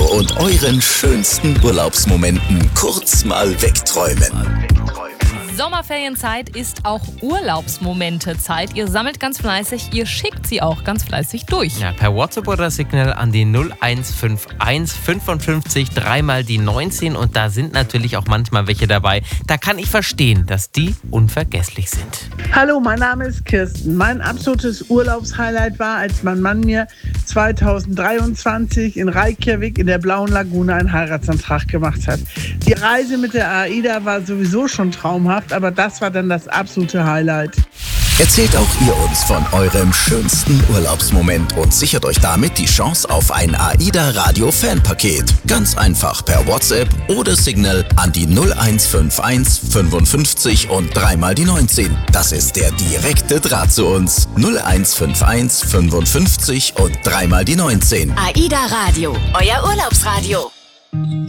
und euren schönsten Urlaubsmomenten kurz mal wegträumen. Sommerferienzeit ist auch Urlaubsmomente-Zeit. Ihr sammelt ganz fleißig, ihr schickt sie auch ganz fleißig durch. Ja, per WhatsApp oder Signal an die 0151 55 3 die 19 und da sind natürlich auch manchmal welche dabei. Da kann ich verstehen, dass die unvergesslich sind. Hallo, mein Name ist Kirsten. Mein absolutes Urlaubshighlight war, als mein Mann mir 2023 in Reykjavik in der Blauen Lagune einen Heiratsantrag gemacht hat. Die Reise mit der AIDA war sowieso schon traumhaft, aber das war dann das absolute Highlight. Erzählt auch ihr uns von eurem schönsten Urlaubsmoment und sichert euch damit die Chance auf ein AIDA Radio Fanpaket. Ganz einfach per WhatsApp oder Signal an die 0151 55 und 3 die 19. Das ist der direkte Draht zu uns. 0151 55 und 3 die 19. AIDA Radio, euer Urlaubsradio.